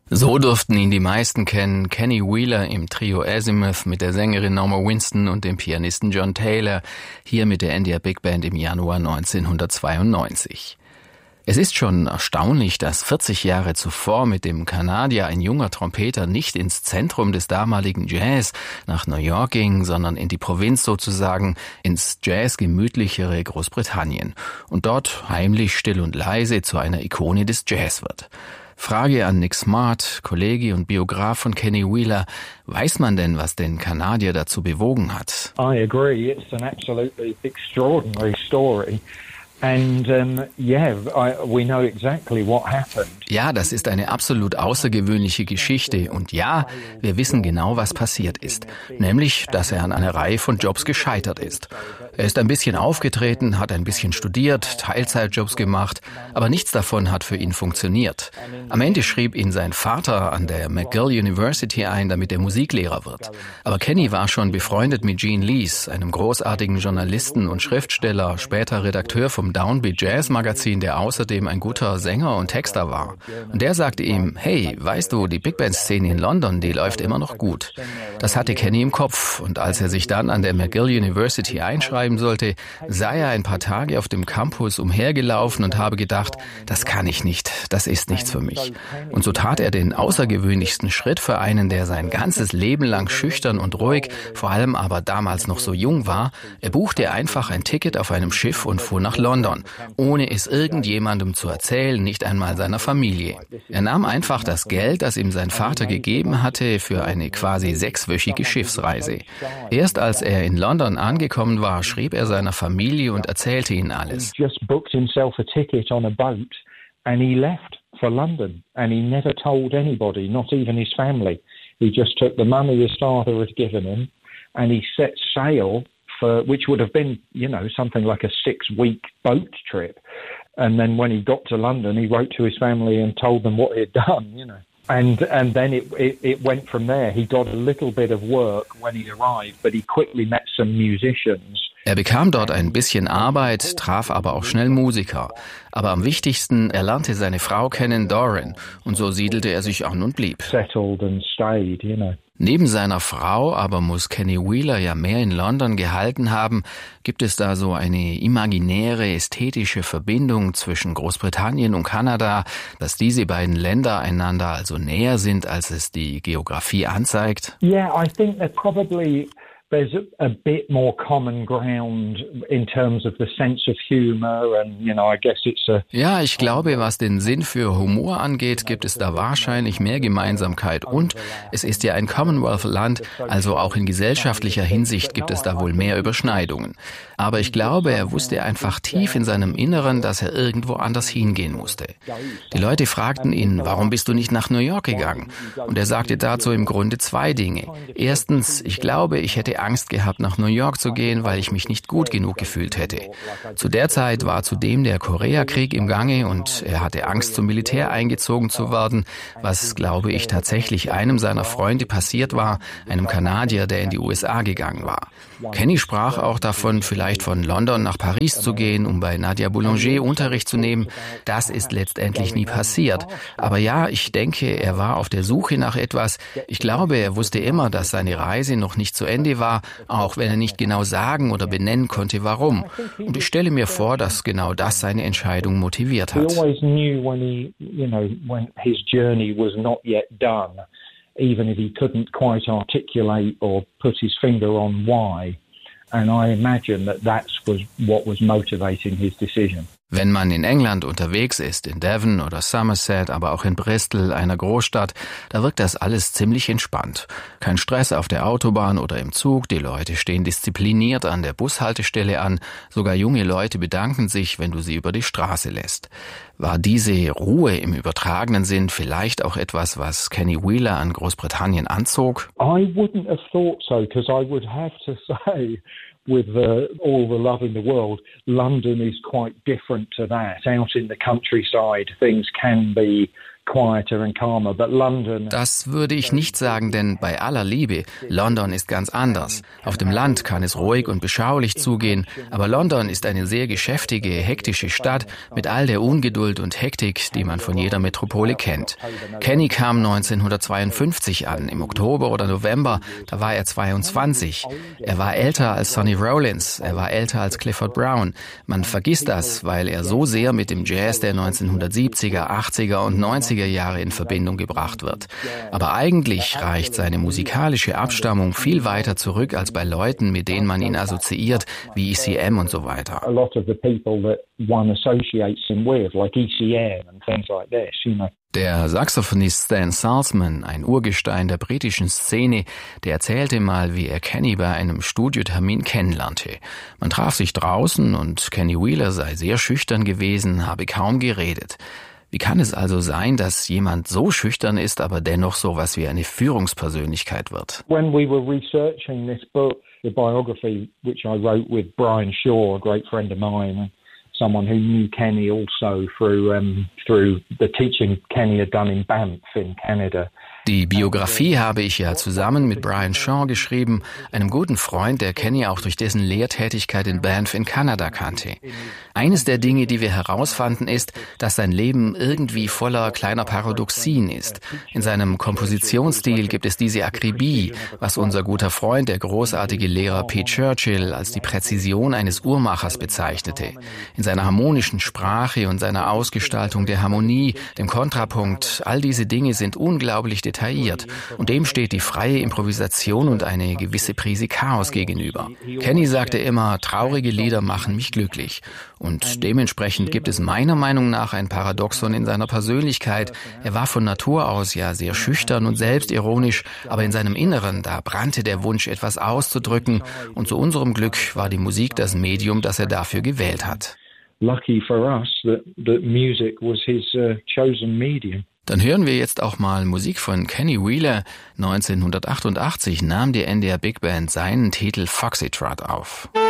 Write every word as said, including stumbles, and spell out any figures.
So durften ihn die meisten kennen, Kenny Wheeler im Trio Azimuth mit der Sängerin Norma Winston und dem Pianisten John Taylor, hier mit der India Big Band im Januar neunzehnhundertzweiundneunzig. Es ist schon erstaunlich, dass vierzig Jahre zuvor mit dem Kanadier ein junger Trompeter nicht ins Zentrum des damaligen Jazz nach New York ging, sondern in die Provinz sozusagen, ins jazzgemütlichere Großbritannien und dort heimlich, still und leise zu einer Ikone des Jazz wird. Frage an Nick Smart, Kollege und Biograf von Kenny Wheeler. Weiß man denn, was den Kanadier dazu bewogen hat? I agree, it's an absolutely extraordinary story. And um, yeah, I, we know exactly what happened. Ja, das ist eine absolut außergewöhnliche Geschichte und ja, wir wissen genau, was passiert ist. Nämlich, dass er an einer Reihe von Jobs gescheitert ist. Er ist ein bisschen aufgetreten, hat ein bisschen studiert, Teilzeitjobs gemacht, aber nichts davon hat für ihn funktioniert. Am Ende schrieb ihn sein Vater an der McGill University ein, damit er Musiklehrer wird. Aber Kenny war schon befreundet mit Gene Lees, einem großartigen Journalisten und Schriftsteller, später Redakteur vom Downbeat Jazz Magazin, der außerdem ein guter Sänger und Texter war. Und der sagte ihm, hey, weißt du, die Big Band Szene in London, die läuft immer noch gut. Das hatte Kenny im Kopf und als er sich dann an der McGill University einschreiben sollte, sei er ein paar Tage auf dem Campus umhergelaufen und habe gedacht, das kann ich nicht, das ist nichts für mich. Und so tat er den außergewöhnlichsten Schritt für einen, der sein ganzes Leben lang schüchtern und ruhig, vor allem aber damals noch so jung war. Er buchte einfach ein Ticket auf einem Schiff und fuhr nach London, ohne es irgendjemandem zu erzählen, nicht einmal seiner Familie. Er nahm einfach das Geld, das ihm sein Vater gegeben hatte, für eine quasi sechswöchige Schiffsreise. Erst als er in London angekommen war, schrieb er seiner Familie und erzählte ihnen alles. And he left for London, and he never told anybody, not even his family. He just took the money his father had given him, and he set sail for, which would have been, you know, something like a six-week boat trip. And then when he got to London, he wrote to his family and told them what he had done, you know. And and then it, it, it went from there. He got a little bit of work when he arrived, but he quickly met some musicians. Er bekam dort ein bisschen Arbeit, traf aber auch schnell Musiker. Aber am wichtigsten, er lernte seine Frau kennen, Doreen, und so siedelte er sich an und blieb. Settled and stayed, you know. Neben seiner Frau aber muss Kenny Wheeler ja mehr in London gehalten haben. Gibt es da so eine imaginäre, ästhetische Verbindung zwischen Großbritannien und Kanada, dass diese beiden Länder einander also näher sind, als es die Geografie anzeigt? Yeah, I think that probably there's a, a bit more common ground in terms of the sense of humor and, you know, I guess it's a... Ja, ich glaube, was den Sinn für Humor angeht, gibt es da wahrscheinlich mehr Gemeinsamkeit und es ist ja ein Commonwealth-Land, also auch in gesellschaftlicher Hinsicht gibt es da wohl mehr Überschneidungen. Aber ich glaube, er wusste einfach tief in seinem Inneren, dass er irgendwo anders hingehen musste. Die Leute fragten ihn, warum bist du nicht nach New York gegangen? Und er sagte dazu im Grunde zwei Dinge. Erstens, ich glaube, ich hätte Angst gehabt, nach New York zu gehen, weil ich mich nicht gut genug gefühlt hätte. Zu der Zeit war zudem der Koreakrieg im Gange und er hatte Angst, zum Militär eingezogen zu werden, was, glaube ich, tatsächlich einem seiner Freunde passiert war, einem Kanadier, der in die U S A gegangen war. Kenny sprach auch davon, vielleicht von London nach Paris zu gehen, um bei Nadia Boulanger Unterricht zu nehmen. Das ist letztendlich nie passiert. Aber ja, ich denke, er war auf der Suche nach etwas. Ich glaube, er wusste immer, dass seine Reise noch nicht zu Ende war, auch wenn er nicht genau sagen oder benennen konnte, warum. Und ich stelle mir vor, dass genau das seine Entscheidung motiviert hat. Even if he couldn't quite articulate or put his finger on why. And I imagine that that's was what was motivating his decision. Wenn man in England unterwegs ist, in Devon oder Somerset, aber auch in Bristol, einer Großstadt, da wirkt das alles ziemlich entspannt. Kein Stress auf der Autobahn oder im Zug, die Leute stehen diszipliniert an der Bushaltestelle an, sogar junge Leute bedanken sich, wenn du sie über die Straße lässt. War diese Ruhe im übertragenen Sinn vielleicht auch etwas, was Kenny Wheeler an Großbritannien anzog? I wouldn't have thought so, because I would have to say, with uh, all the love in the world, London is quite different to that. Out in the countryside, things can be Das würde ich nicht sagen, denn bei aller Liebe, London ist ganz anders. Auf dem Land kann es ruhig und beschaulich zugehen, aber London ist eine sehr geschäftige, hektische Stadt mit all der Ungeduld und Hektik, die man von jeder Metropole kennt. Kenny kam neunzehnhundertzweiundfünfzig an, im Oktober oder November, da war er zweiundzwanzig. Er war älter als Sonny Rollins, er war älter als Clifford Brown. Man vergisst das, weil er so sehr mit dem Jazz der neunzehnhundertsiebziger, achtziger und neunziger Jahre in Verbindung gebracht wird. Aber eigentlich reicht seine musikalische Abstammung viel weiter zurück als bei Leuten, mit denen man ihn assoziiert, wie E C M und so weiter. Der Saxophonist Stan Salzman, ein Urgestein der britischen Szene, der erzählte mal, wie er Kenny bei einem Studiotermin kennenlernte. Man traf sich draußen und Kenny Wheeler sei sehr schüchtern gewesen, habe kaum geredet. Wie kann es also sein, dass jemand so schüchtern ist, aber dennoch sowas wie eine Führungspersönlichkeit wird? When we were researching this book, the biography which I wrote with Brian Shaw, a great friend of mine, someone who knew Kenny also through um, through the teaching Kenny had done in Banff in Canada. Die Biografie habe ich ja zusammen mit Brian Shaw geschrieben, einem guten Freund, der Kenny auch durch dessen Lehrtätigkeit in Banff in Kanada kannte. Eines der Dinge, die wir herausfanden, ist, dass sein Leben irgendwie voller kleiner Paradoxien ist. In seinem Kompositionsstil gibt es diese Akribie, was unser guter Freund, der großartige Lehrer Pete Churchill, als die Präzision eines Uhrmachers bezeichnete. In seiner harmonischen Sprache und seiner Ausgestaltung der Harmonie, dem Kontrapunkt, all diese Dinge sind unglaublich detailliert. Detailliert. Und dem steht die freie Improvisation und eine gewisse Prise Chaos gegenüber. Kenny sagte immer, traurige Lieder machen mich glücklich. Und dementsprechend gibt es meiner Meinung nach ein Paradoxon in seiner Persönlichkeit. Er war von Natur aus ja sehr schüchtern und selbstironisch, aber in seinem Inneren, da brannte der Wunsch, etwas auszudrücken. Und zu unserem Glück war die Musik das Medium, das er dafür gewählt hat. Lucky for us that, that music was his uh, chosen medium. Dann hören wir jetzt auch mal Musik von Kenny Wheeler. neunzehnhundertachtundachtzig nahm die N D R Big Band seinen Titel Foxytrot auf.